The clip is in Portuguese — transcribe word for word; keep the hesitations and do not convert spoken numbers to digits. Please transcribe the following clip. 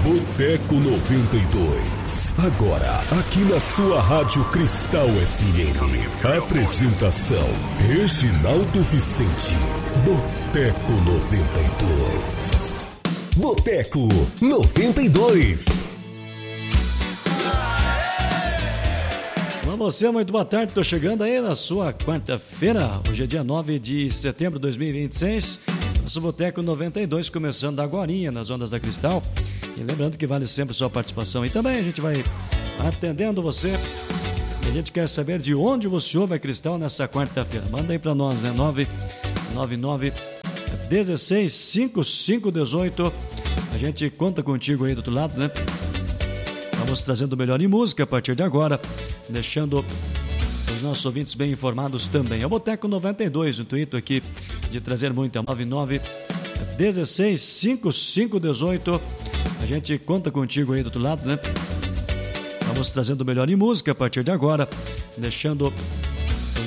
Boteco noventa e dois. Agora, aqui na sua Rádio Cristal F M. Apresentação: Reginaldo Vicente. Boteco noventa e dois. Boteco noventa e dois. Olá você, muito boa tarde. Estou chegando aí na sua quarta-feira. Hoje é dia nove de setembro de dois mil e vinte e seis. Nosso Boteco noventa e dois começando agorinha nas ondas da Cristal. E lembrando que vale sempre sua participação. E também a gente vai atendendo você. E a gente quer saber de onde você ouve a Cristal nessa quarta-feira. Manda aí para nós, né? nove nove nove, um seis, cinco cinco um oito. A gente conta contigo aí do outro lado, né? Estamos trazendo o melhor em música a partir de agora, deixando os nossos ouvintes bem informados também. É o Boteco noventa e dois, o intuito aqui de trazer muita. nove nove um seis, cinco cinco um oito. A gente conta contigo aí do outro lado, né? Estamos trazendo o melhor em música a partir de agora, deixando